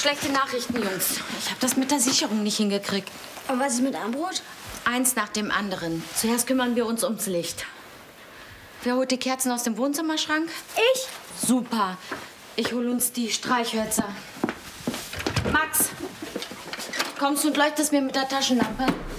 Schlechte Nachrichten, Jungs. Ich habe das mit der Sicherung nicht hingekriegt. Aber was ist mit Armbrot? Eins nach dem anderen. Zuerst kümmern wir uns ums Licht. Wer holt die Kerzen aus dem Wohnzimmerschrank? Ich. Super. Ich hol uns die Streichhölzer. Max, kommst du und leuchtest mir mit der Taschenlampe?